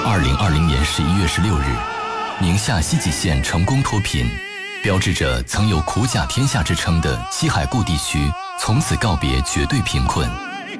2020年11月16日，宁夏西吉县成功脱贫，标志着曾有苦甲天下之称的西海固地区从此告别绝对贫困。